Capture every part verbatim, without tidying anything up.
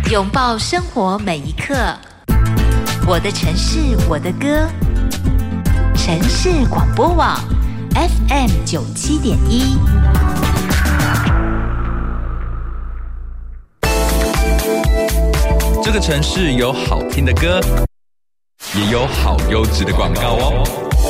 拥抱生活每一刻。我的城市，我的歌。城市广播网 F M 九七点一。 这个城市有好听的歌，也有好优质的广告哦。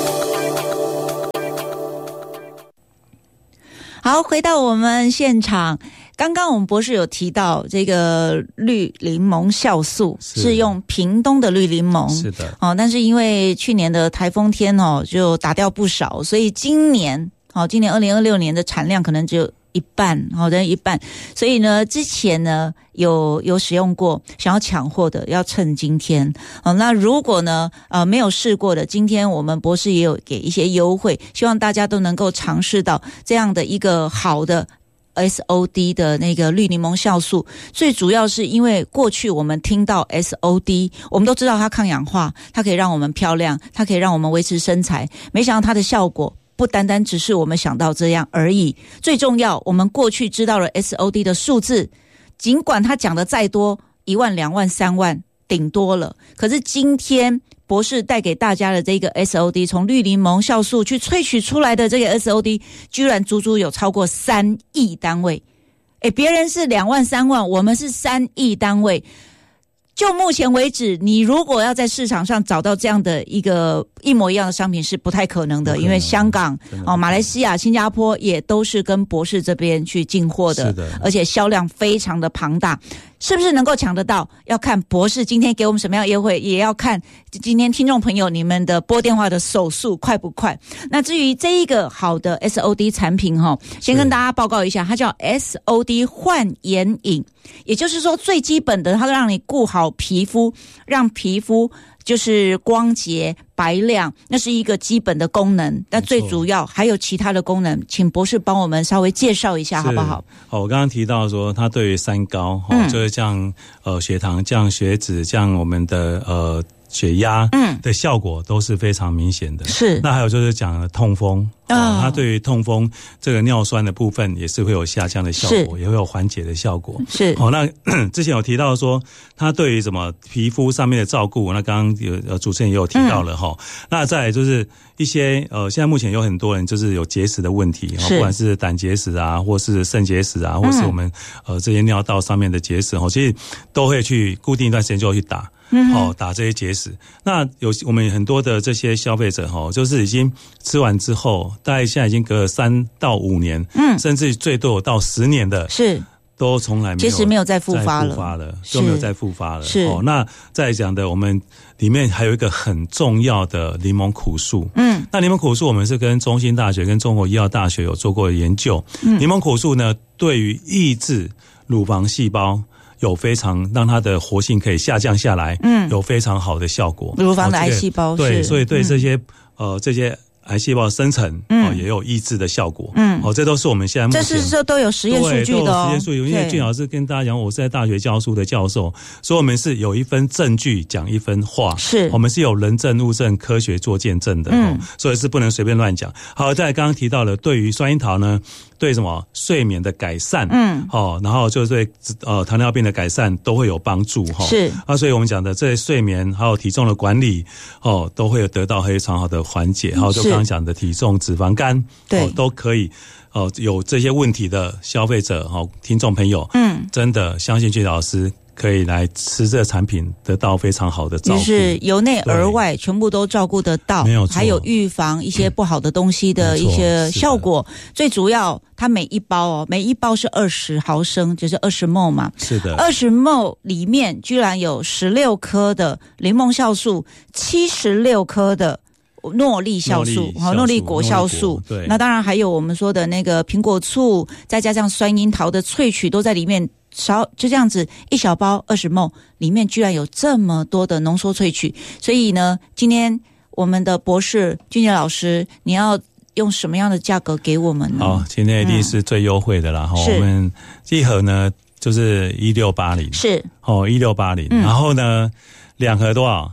好，回到我们现场，刚刚我们博士有提到这个绿柠檬酵素 是, 是用屏东的绿柠檬， 是的， 哦，但是因为去年的台风天哦，就打掉不少，所以今年哦，今年二零二六年的产量可能只有一半，好的一半，所以呢，之前呢有有使用过，想要抢货的要趁今天。哦，那如果呢呃没有试过的，今天我们博士也有给一些优惠，希望大家都能够尝试到这样的一个好的 S O D 的那个绿柠檬酵素。最主要是因为过去我们听到 S O D， 我们都知道它抗氧化，它可以让我们漂亮，它可以让我们维持身材，没想到它的效果不单单只是我们想到这样而已，最重要，我们过去知道了 S O D 的数字，尽管他讲的再多，一万、两万、三万顶多了，可是今天博士带给大家的这个 S O D， 从绿柠檬酵素去萃取出来的这个 S O D， 居然足足有超过三亿单位。诶，别人是两万、三万，我们是三亿单位。就目前为止，你如果要在市场上找到这样的一个一模一样的商品是不太可能的，因为香港、哦、马来西亚、新加坡也都是跟博士这边去进货的， 是的， 而且销量非常的庞大。是不是能够抢得到？要看博士今天给我们什么样的优惠，也要看今天听众朋友你们的拨电话的手速快不快。那至于这一个好的 S O D 产品哈，先跟大家报告一下，它叫 S O D 焕颜饮，也就是说最基本的，它让你顾好皮肤，让皮肤就是光洁白亮，那是一个基本的功能。但最主要还有其他的功能，请博士帮我们稍微介绍一下好不好？ 哦，我刚刚提到说，它对于三高，哦嗯、就是降呃血糖、降血脂、降我们的呃血压的效果都是非常明显的。是。那还有就是讲痛风。哦，它对于痛风这个尿酸的部分也是会有下降的效果，也会有缓解的效果。是。哦，那之前有提到说，它对于什么皮肤上面的照顾，那刚刚有呃主持人也有提到了哈、嗯。那再来就是一些呃，现在目前有很多人就是有结石的问题，不管是胆结石啊，或是肾结石啊，或是我们呃这些尿道上面的结石，哦，其实都会去固定一段时间就会去打。嗯，哦，打这些结石。那有我们很多的这些消费者哈，就是已经吃完之后，大概现在已经隔了三到五年，嗯，甚至最多有到十年的，是都从来没有， 其实没有再复发了， 复发了，都没有再复发了。是。哦，那再讲的，我们里面还有一个很重要的柠檬苦素。嗯，那柠檬苦素我们是跟中兴大学跟中国医药大学有做过研究。嗯，柠檬苦素呢，对于抑制乳房细胞有非常让它的活性可以下降下来，嗯，有非常好的效果。乳房的癌细胞，哦这个、对，所以对这些、嗯、呃这些癌细胞生成，嗯、哦，也有抑制的效果，嗯，哦，这都是我们现在目前这是说都有实验数据的哦， 实验数据。因为俊老师跟大家讲，我是在大学教书的教授，所以我们是有一分证据讲一分话，是我们是有人证物证科学做见证的，嗯，哦、所以是不能随便乱讲。好，再来刚刚提到了，对于酸樱桃呢。对什么睡眠的改善，嗯，哦，然后就对呃糖尿病的改善都会有帮助哈。是啊，所以我们讲的这些睡眠还有体重的管理，哦，都会有得到非常好的缓解。还有就刚刚讲的体重、脂肪肝，对、哦，都可以。哦，有这些问题的消费者哈、哦，听众朋友，嗯，真的相信俊老师。可以来吃这个产品，得到非常好的照顾，就是由内而外全部都照顾得到，没有错，还有预防一些不好的东西的一些效果。最主要，它每一包哦，每一包是二十毫升，就是二十 ml 嘛，是的，二十 ml 里面居然有十六颗的柠檬酵素，七十六颗的。诺丽酵素，好，诺丽果酵素，对，那当然还有我们说的那个苹果醋，再加上酸樱桃的萃取都在里面，少就这样子一小包二十 ml 里面居然有这么多的浓缩萃取，所以呢，今天我们的博士俊杰老师，你要用什么样的价格给我们呢？好，今天一定是最优惠的啦，嗯、我们一盒呢就是一六八零，是哦一六八零，然后呢两盒多少？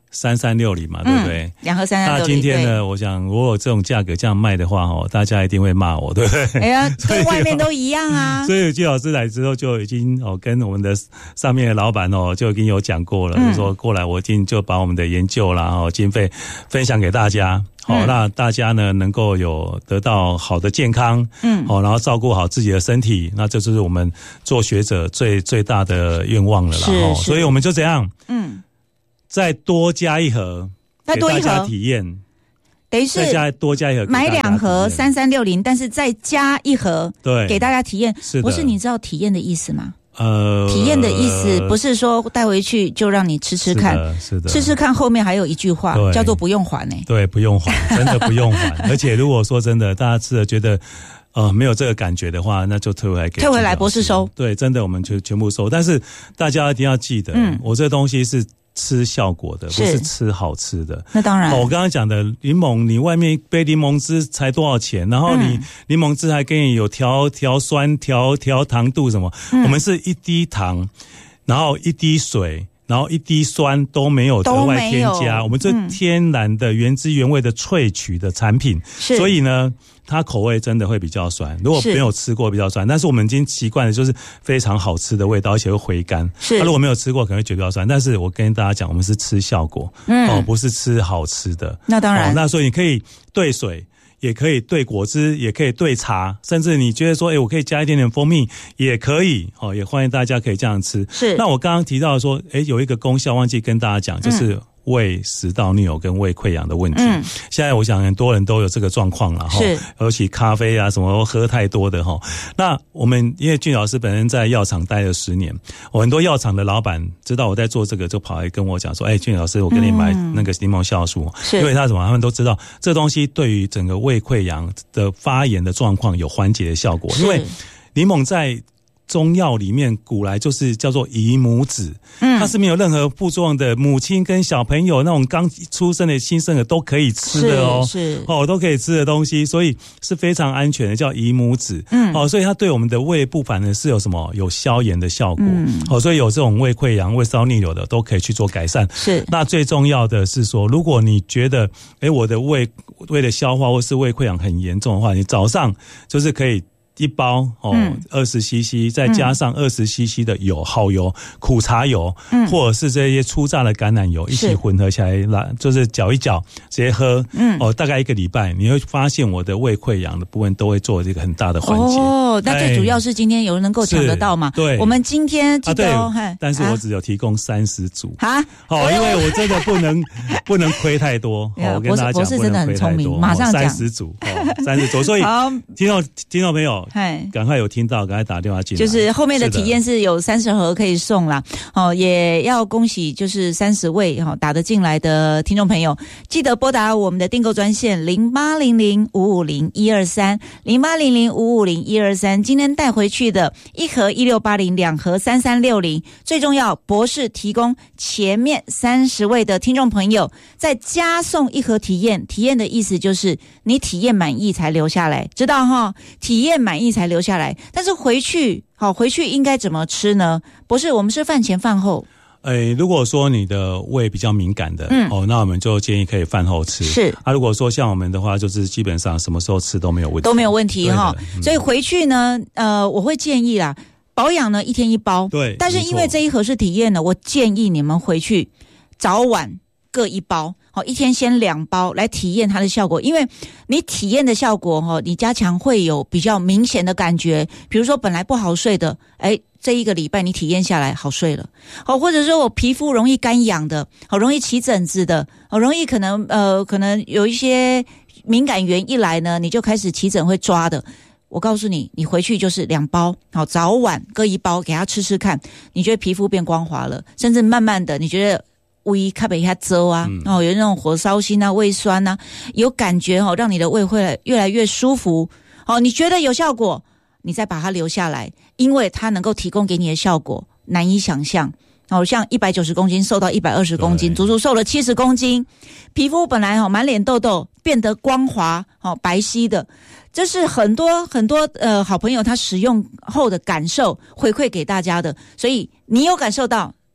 三三六零嘛，对不对？ 两盒三三六零。 那今天呢，我想如果这种价格这样卖的话，哦，大家一定会骂我，对不对？ 哎呀，跟外面都一样啊。 所以季老师来之后就已经哦，跟我们的上面的老板哦，就已经有讲过了，嗯、就说过来，我一定就把我们的研究啦、哦经费分享给大家。好、哦，那大家呢能够有得到好的健康，嗯，好、哦，然后照顾好自己的身体，那这就是我们做学者最最大的愿望了啦。是，哦、所以我们就这样，嗯，再多加一盒，再多一盒给大家体验， 等于是再加多加一盒， 买两盒三三六零，但是再加一盒， 对， 给大家体验。 是的， 不是你知道体验的意思吗？ 呃， 体验的意思不是说带回去就让你吃吃看， 是的，是的， 吃吃看后面还有一句话叫做不用还呢、欸。 对，不用还，真的不用还。而且如果说真的大家吃了觉得呃没有这个感觉的话，那就退回来给退回来博士收。 对，真的我们就全部收。但是大家一定要记得，嗯，我这个东西是吃效果的，不是吃好吃的。 那当然， 哦、我刚刚讲的柠檬，你外面一杯柠檬汁才多少钱？然后你、嗯、柠檬汁还给你有调调酸、调调糖度什么、嗯？我们是一滴糖，然后一滴水，然后一滴酸都没有额外添加，我们这天然的、原汁原味的萃取的产品，嗯、所以呢。它口味真的会比较酸，如果没有吃过比较酸，但是我们已经习惯了，就是非常好吃的味道，而且会回甘。是，那、啊、如果没有吃过，可能会觉得比较酸。但是我跟大家讲，我们是吃效果，嗯，哦，不是吃好吃的。 那当然， 哦、那所以你可以兑水，也可以兑果汁，也可以兑茶，甚至你觉得说，哎，我可以加一点点蜂蜜，也可以，哦，也欢迎大家可以这样吃。是，那我刚刚提到说，哎，有一个功效忘记跟大家讲，就是。嗯胃食道逆流跟胃溃疡的问题、嗯，现在我想很多人都有这个状况了哈，尤其咖啡啊什么喝太多的哈。那我们因为俊老师本身在药厂待了十年，我很多药厂的老板知道我在做这个，就跑来跟我讲说：“哎，俊老师，我跟你买那个柠檬酵素。嗯”因为他什么，他们都知道这东西对于整个胃溃疡的发炎的状况有缓解的效果，因为柠檬在中药里面古来就是叫做姨母子，嗯，它是没有任何副作用的，母亲跟小朋友那种刚出生的新生儿都可以吃的哦，是, 是哦，都可以吃的东西，所以是非常安全的，叫姨母子，嗯，哦，所以它对我们的胃部反而是有什么有消炎的效果，嗯，哦，所以有这种胃溃疡、胃食道逆流的都可以去做改善。是，那最重要的是说，如果你觉得，哎，我的胃胃的消化或是胃溃疡很严重的话，你早上就是可以。一包哦，二十 C C， 再加上二十 C C 的油，好油、苦茶油，嗯，或者是这些初榨的橄榄油一起混合起来，来就是搅一搅，直接喝，嗯，哦，大概一个礼拜，你会发现我的胃溃疡的部分都会做这个很大的缓解。哦， 那最主要是今天有人能够抢得到嘛？对，我们今天记得、哦啊、对，但是我只有提供三十组啊，哦，因为我真的不能不能亏太多，哦，我跟大家讲，不能亏太多， 马上讲三十组，哦，三十组，所以听众听众朋友。赶快有听到，赶快打电话进来。 就是后面的体验是有三十盒可以送啦，哦，也要恭喜就是三十位哈、哦、打得进来的听众朋友，记得拨打我们的订购专线零八零零五五零一二三零八零零五五零一二三。今天带回去的一盒一六八零，两盒三三六零，最重要，博士提供前面三十位的听众朋友再加送一盒体验。体验的意思就是你体验满意才留下来，知道哈？体验满意才留下来，但是回去好回去应该怎么吃呢？不是，我们是饭前饭后。 诶，如果说你的胃比较敏感的，嗯，哦，那我们就建议可以饭后吃。是啊，如果说像我们的话，就是基本上什么时候吃都没有问题， 都没有问题哈、嗯。所以回去呢，呃，我会建议啦，保养呢一天一包，对。但是因为这一盒是体验的，我建议你们回去早晚各一包。好，一天先两包来体验它的效果，因为你体验的效果哈，你加强会有比较明显的感觉。比如说本来不好睡的，哎，这一个礼拜你体验下来好睡了。好，或者说我皮肤容易干痒的，好容易起疹子的，好容易可能呃可能有一些敏感源一来呢，你就开始起疹会抓的。我告诉你，你回去就是两包，好，早晚各一包给它吃吃看，你觉得皮肤变光滑了，甚至慢慢的你觉得。胃卡被一下周啊、嗯，哦，有那种火烧心啊、胃酸啊，有感觉哦，让你的胃会越来越舒服。哦，你觉得有效果，你再把它留下来，因为它能够提供给你的效果难以想象。哦，像一百九十公斤瘦到一百二十公斤，足足瘦了七十公斤，皮肤本来哦满脸痘痘变得光滑，哦白皙的，这是很多很多呃好朋友他使用后的感受回馈给大家的，所以你有感受到。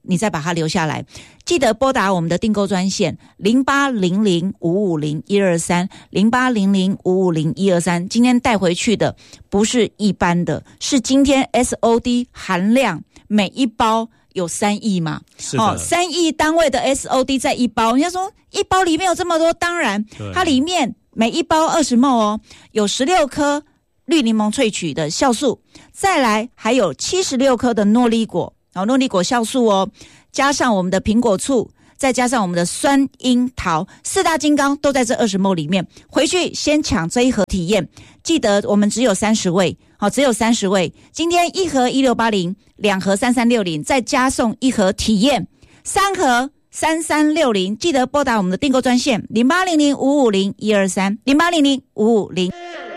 你再把它留下来。记得拨打我们的订购专线零八零零五五零一二三 零八零零五五零一二三。今天带回去的不是一般的，是今天 S O D 含量每一包有三亿嘛？ 是的， 哦，三亿单位的 S O D 在一包。人家说一包里面有这么多，当然它里面每一包二十 ml 哦，有十六颗绿柠檬萃取的酵素，再来还有七十六颗的诺丽果，哦，诺丽果酵素哦，加上我们的苹果醋，再加上我们的酸樱桃，四大金刚都在这二十 ml 里面。回去先抢这一盒体验，记得我们只有三十位，好，只有三十位。今天一盒一六八零，两盒三三六零，再加送一盒体验，三盒三三六零。记得拨打我们的订购专线零八零零五五零一二三 零八零零五五零。